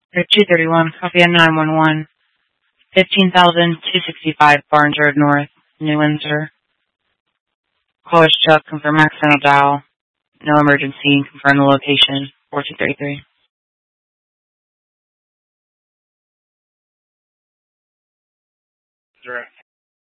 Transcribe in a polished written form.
Or 231, copy on 911. 15,265 Barnes Road North, New Windsor. Caller's Chuck, confirm accidental dial. No emergency, confirm the location. 4233. Direct.